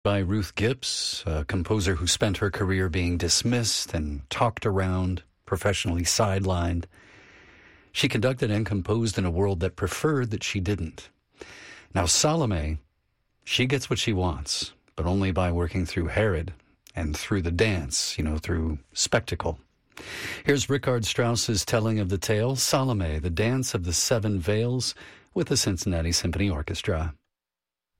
By Ruth Gibbs, a composer who spent her career being dismissed and talked around, professionally sidelined. She conducted and composed in a world that preferred that she didn't. Now Salome, she gets what she wants, but only by working through Herod and through the dance, through spectacle. Here's Richard Strauss's telling of the tale, Salome, the Dance of the Seven Veils, with the Cincinnati Symphony Orchestra.